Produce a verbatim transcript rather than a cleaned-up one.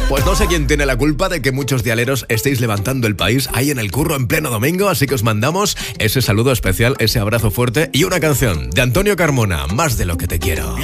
Pues no sé quién tiene la culpa de que muchos dialeros estéis levantando el país ahí en el curro en pleno domingo, así que os mandamos ese saludo especial, ese abrazo fuerte y una canción de Antonio Carmona, Más de lo que te quiero.